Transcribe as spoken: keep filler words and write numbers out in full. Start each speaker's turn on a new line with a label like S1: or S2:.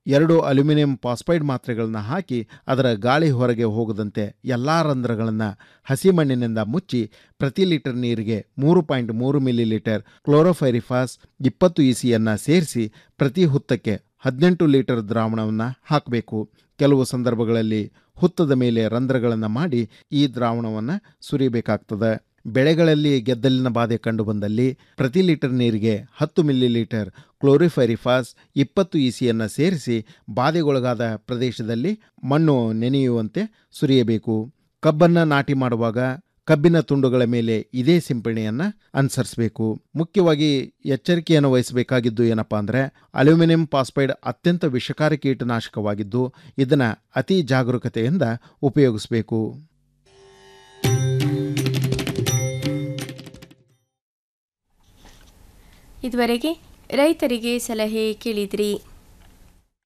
S1: ಎರಡು aluminium phosphide ಮಾತ್ರೆಗಳನ್ನು ಹಾಕಿ ಅದರ ಗಾಳಿ ಹೊರಗೆ ಹೋಗದಂತೆ ಎಲ್ಲ ರಂಧ್ರಗಳನ್ನು ಹಸಿ ಮಣ್ಣಿನಿಂದ ಮುಚ್ಚಿ ಪ್ರತಿ ಲೀಟರ್ ನೀರಿಗೆ ಮೂರು ಪಾಯಿಂಟ್ ಮೂರು ಮಿಲಿ ಲೀಟರ್ ಕ್ಲೋರೋಫೈರಿಫಾಸ್ ಇಪ್ಪತ್ತು ಇಸಿಯನ್ನು ಸೇರಿಸಿ ಪ್ರತಿ ಹುತ್ತಕ್ಕೆ ಹದಿನೆಂಟು ಲೀಟರ್ ದ್ರಾವಣವನ್ನು ಹಾಕಬೇಕು. ಕೆಲವು ಸಂದರ್ಭಗಳಲ್ಲಿ ಹುತ್ತದ ಮೇಲೆ ರಂಧ್ರಗಳನ್ನು ಮಾಡಿ ಈ ದ್ರಾವಣವನ್ನು ಸುರಿಬೇಕಾಗ್ತದೆ. ಬೆಳೆಗಳಲ್ಲಿ ಗೆದ್ದಲಿನ ಬಾಧೆ ಕಂಡುಬಂದಲ್ಲಿ ಪ್ರತಿ ಲೀಟರ್ ನೀರಿಗೆ ಹತ್ತು ಮಿಲಿ ಲೀಟರ್ ಕ್ಲೋರಿಫೈರಿಫಾಸ್ ಇಪ್ಪತ್ತು ಇಸಿಯನ್ನು ಸೇರಿಸಿ ಬಾಧೆಗೊಳಗಾದ ಪ್ರದೇಶದಲ್ಲಿ ಮಣ್ಣು ನೆನೆಯುವಂತೆ ಸುರಿಯಬೇಕು. ಕಬ್ಬನ್ನು ನಾಟಿ ಮಾಡುವಾಗ ಕಬ್ಬಿನ ತುಂಡುಗಳ ಮೇಲೆ ಇದೇ ಸಿಂಪಡಣೆಯನ್ನು ಅನುಸರಿಸಬೇಕು. ಮುಖ್ಯವಾಗಿ ಎಚ್ಚರಿಕೆಯನ್ನು ವಹಿಸಬೇಕಾಗಿದ್ದು ಏನಪ್ಪಾ ಅಂದರೆ, ಅಲ್ಯೂಮಿನಿಯಂ ಫಾಸ್ಫೈಡ್ ಅತ್ಯಂತ ವಿಷಕಾರಿ ಕೀಟನಾಶಕವಾಗಿದ್ದು ಇದನ್ನು ಅತಿ ಜಾಗರೂಕತೆಯಿಂದ ಉಪಯೋಗಿಸಬೇಕು.
S2: ಇದುವರೆಗೆ ರೈತರಿಗೆ ಸಲಹೆ ಕೇಳಿದ್ರಿ.